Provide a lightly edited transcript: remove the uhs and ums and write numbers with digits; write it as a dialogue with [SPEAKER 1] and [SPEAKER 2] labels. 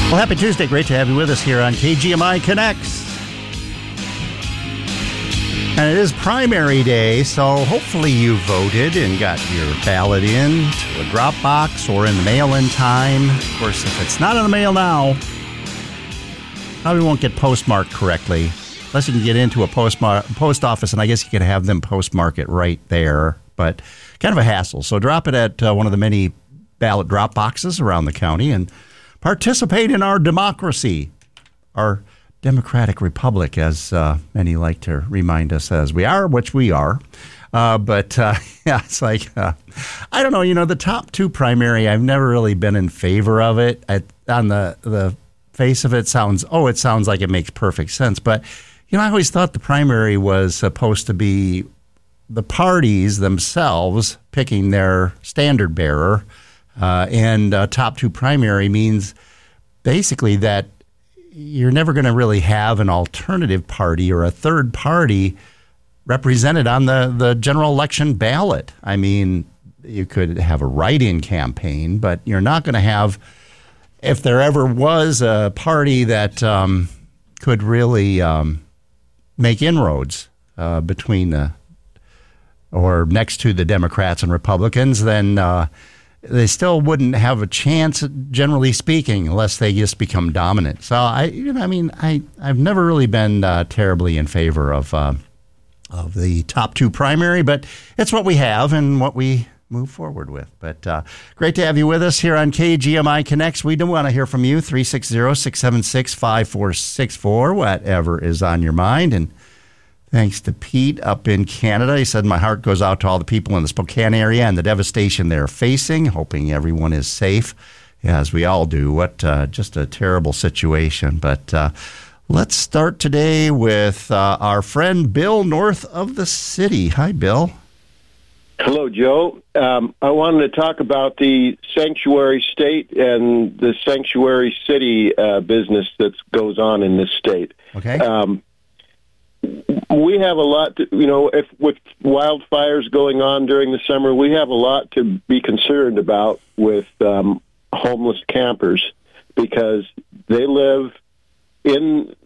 [SPEAKER 1] Well, happy Tuesday. Great to have you with us here on KGMI Connects. And it is primary day, so hopefully you voted and got your ballot in to a drop box or in the mail in time. Of course, if it's not in the mail now, probably won't get postmarked correctly. Unless you can get into a post office, and I guess you could have them postmark it right there. But kind of a hassle. So drop it at one of the many ballot drop boxes around the county and participate in our democracy, our democratic republic, as many like to remind us as we are, which we are. Yeah, it's like, I don't know, the top two primary, I've never really been in favor of it. On the face of it, sounds like it makes perfect sense. But, I always thought the primary was supposed to be the parties themselves picking their standard bearer. And top two primary means basically that you're never going to really have an alternative party or a third party represented on the general election ballot. I mean, you could have a write-in campaign, but you're not going to have, if there ever was a party that could really make inroads between or next to the Democrats and Republicans, then they still wouldn't have a chance, generally speaking, unless they just become dominant. So I've never really been terribly in favor of the top two primary, but it's what we have and what we move forward with. But great to have you with us here on KGMI Connects. We do want to hear from you, 360-676-5464, whatever is on your mind. And thanks to Pete up in Canada. He said, my heart goes out to all the people in the Spokane area and the devastation they're facing, hoping everyone is safe, as we all do. What just a terrible situation. But let's start today with our friend Bill north of the city. Hi, Bill.
[SPEAKER 2] Hello, Joe. I wanted to talk about the sanctuary state and the sanctuary city business that goes on in this state.
[SPEAKER 1] Okay.
[SPEAKER 2] We have a lot to, if with wildfires going on during the summer, we have a lot to be concerned about with homeless campers because they live in